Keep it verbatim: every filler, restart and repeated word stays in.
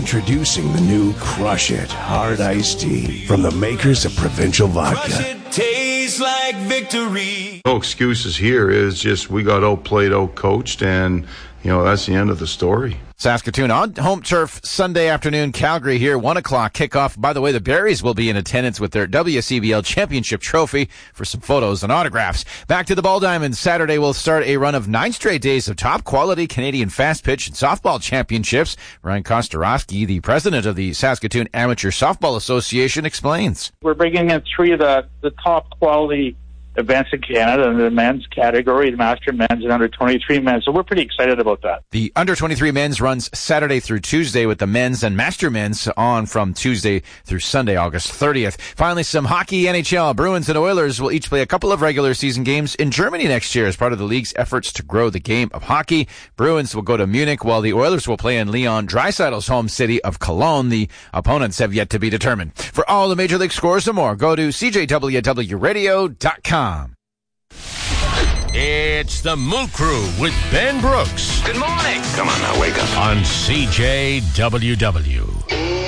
Introducing the new Crush It Hard Iced Tea from the makers of Provincial Vodka. Crush it, tastes like victory. No excuses here. Is just we got outplayed, outcoached, and you know that's the end of the story. Saskatoon on home turf Sunday afternoon. Calgary here, one o'clock kickoff. By the way, the Berries will be in attendance with their W C B L championship trophy for some photos and autographs. Back to the Ball Diamonds. Saturday will start a run of nine straight days of top quality Canadian fast pitch and softball championships. Ryan Kostarowski, the president of the Saskatoon Amateur Softball Association, explains. We're bringing in three of the, the top quality events in Canada in the men's category, the master men's and under twenty-three men's. So we're pretty excited about that. The under twenty-three men's runs Saturday through Tuesday with the men's and master men's on from Tuesday through Sunday, August thirtieth. Finally, some hockey. N H L. Bruins and Oilers will each play a couple of regular season games in Germany next year as part of the league's efforts to grow the game of hockey. Bruins will go to Munich while the Oilers will play in Leon Draisaitl's home city of Cologne. The opponents have yet to be determined. For all the major league scores and more, go to C J W W radio dot com. It's the Moon Crew with Ben Brooks. Good morning. Come on now, wake up. On C J W W.